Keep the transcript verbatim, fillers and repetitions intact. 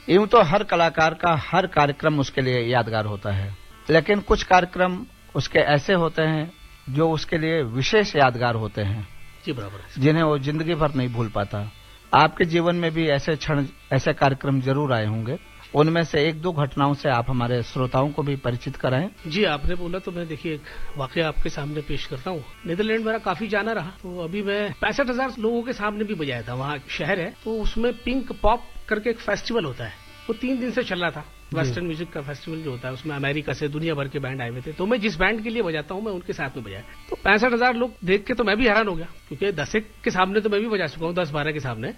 यूं तो हर कलाकार का हर कार्यक्रम उसके लिए यादगार होता है, लेकिन कुछ कार्यक्रम उसके ऐसे होते हैं जो उसके लिए विशेष यादगार होते हैं जी बराबर है, जिन्हें वो जिंदगी भर नहीं भूल पाता। आपके जीवन में भी ऐसे क्षण, ऐसे कार्यक्रम जरूर आए होंगे। उनमें से एक दो घटनाओं से आप हमारे श्रोताओं को भी परिचित कराएं। जी आपने बोला तो मैं देखिए एक वाकया आपके सामने पेश करता हूँ। नीदरलैंड मेरा काफी जाना रहा, तो अभी मैं पैंसठ हजार लोगों के सामने भी बजाया था। वहाँ शहर है तो उसमें पिंक पॉप करके एक फेस्टिवल होता है, वो तीन दिन से चल रहा था। वेस्टर्न म्यूजिक का फेस्टिवल जो होता है उसमें अमेरिका से दुनिया भर के बैंड आए हुए थे, तो मैं जिस बैंड के लिए बजाता हूँ मैं उनके साथ में बजाया। तो पैंसठ हजार लोग देख के तो मैं भी हैरान हो गया, क्योंकि दस एक के सामने तो मैं भी बजा चुका हूँ, दस बारह के सामने।